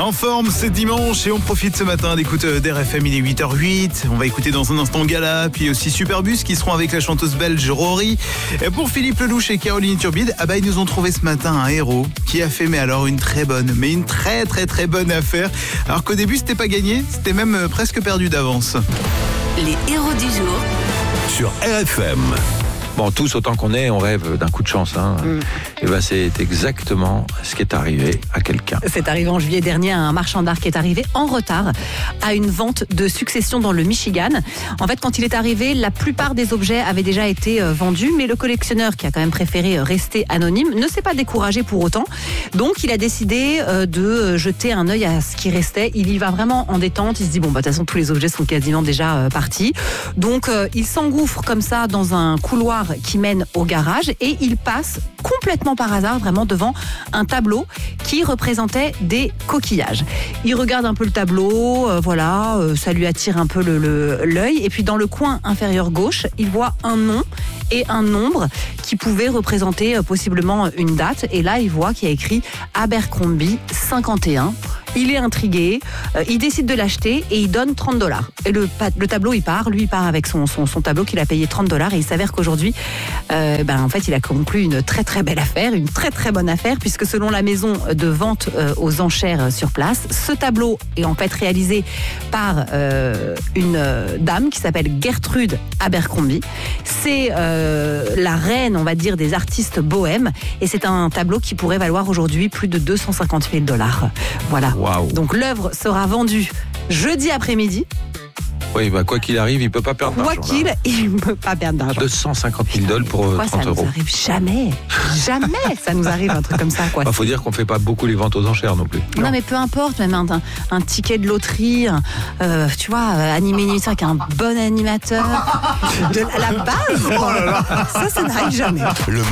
En forme, c'est dimanche et on profite ce matin d'écoute d'RFM, il est 8h08. On va écouter dans un instant Gala, puis aussi Superbus qui seront avec la chanteuse belge Rory. Et pour Philippe Lelouch et Caroline Turbide, ils nous ont trouvé ce matin un héros qui a fait une très bonne affaire. Alors qu'au début c'était pas gagné, c'était même presque perdu d'avance. Les héros du jour sur RFM. Bon, tous autant qu'on est, on rêve d'un coup de chance. Et c'est exactement ce qui est arrivé à quelqu'un. C'est arrivé en juillet dernier à un marchand d'art qui est arrivé en retard à une vente de succession dans le Michigan. En fait, quand il est arrivé, la plupart des objets avaient déjà été vendus, mais le collectionneur, qui a quand même préféré rester anonyme, ne s'est pas découragé pour autant. Donc, il a décidé de jeter un œil à ce qui restait. Il y va vraiment en détente. Il se dit, de toute façon, tous les objets sont quasiment déjà partis. Donc, il s'engouffre comme ça dans un couloir qui mène au garage et il passe complètement par hasard vraiment devant un tableau qui représentait des coquillages. Il regarde un peu le tableau, ça lui attire un peu l'œil et puis dans le coin inférieur gauche, il voit un nom et un nombre qui pouvaient représenter possiblement une date et là il voit qu'il y a écrit Abercrombie 51. Il est intrigué, il décide de l'acheter et il donne $30. Et le tableau, il part avec son tableau qu'il a payé $30 et il s'avère qu'aujourd'hui, en fait, il a conclu une très très belle affaire, une très très bonne affaire puisque selon la maison de vente aux enchères sur place, ce tableau est en fait réalisé par une dame qui s'appelle Gertrude Abercrombie. C'est la reine, on va dire, des artistes bohèmes et c'est un tableau qui pourrait valoir aujourd'hui plus de $250 000. Voilà. Wow. Donc l'œuvre sera vendue jeudi après-midi. Oui, quoi qu'il arrive, il ne peut pas perdre d'argent. Il ne peut pas perdre d'argent. $250 000 pour 30 ça euros. Ça nous arrive jamais. Jamais ça nous arrive un truc comme ça. Il faut dire qu'on ne fait pas beaucoup les ventes aux enchères non plus. Non, mais peu importe, même un ticket de loterie, animer une émission avec un bon animateur, à la base. Ça n'arrive jamais.